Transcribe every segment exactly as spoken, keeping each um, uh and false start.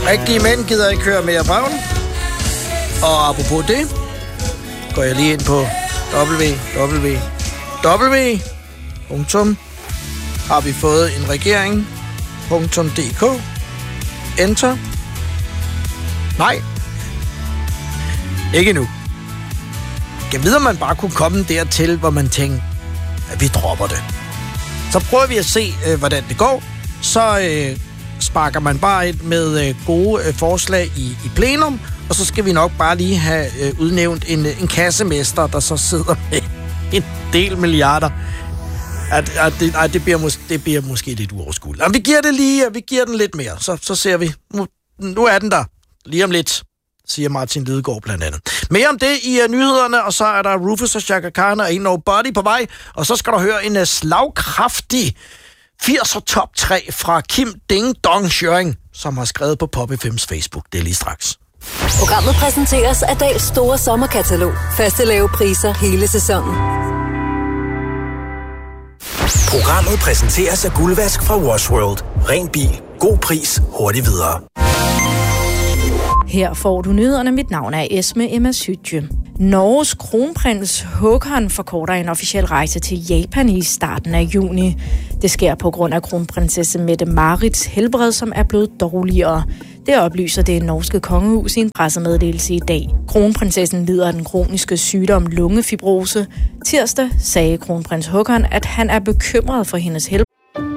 Rigtige mænd gider ikke høre mere fra den. Og apropos det, går jeg lige ind på www punktum har vi fået en regering punktum d k. Enter. Nej. Ikke nu. Jeg ved, om man bare kunne komme dertil, hvor man tænker, at vi dropper det. Så prøver vi at se, øh, hvordan det går. Så øh, sparker man bare ind med øh, gode øh, forslag i, i plenum, og så skal vi nok bare lige have øh, udnævnt en, en kassemester, der så sidder med en del milliarder. At, at det, at det, bliver mås- det bliver måske lidt uoverskueligt. Jamen, vi giver det lige, vi giver den lidt mere, så, så ser vi. Nu, nu er den der. Lige om lidt, siger Martin Lidegaard blandt andet. Mere om det i uh, nyhederne, og så er der Rufus og Chaka Khan og Ain't Nobody på vej, og så skal du høre en uh, slagkraftig firser top tre fra Kim Ding Dong Schøring, som har skrevet på Pop F M's Facebook. Det er lige straks. Programmet præsenteres af Dahls store sommerkatalog. Faste lave priser hele sæsonen. Programmet præsenteres af Guldvask fra Wash World. Ren bil, god pris, hurtigt videre. Her får du nyhederne. Mit navn er Esme Emma Sydje. Norges kronprins Håkon forkorter en officiel rejse til Japan i starten af juni. Det sker på grund af kronprinsesse Mette-Marits helbred, som er blevet dårligere. Det oplyser det norske kongehus i en pressemeddelelse i dag. Kronprinsessen lider af den kroniske sygdom lungefibrose. Tirsdag sagde kronprins Håkon, at han er bekymret for hendes helbred.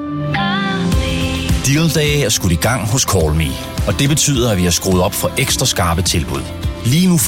Deal Day er skudt i gang hos Call Me, og det betyder, at vi har skruet op for ekstra skarpe tilbud. Lige nu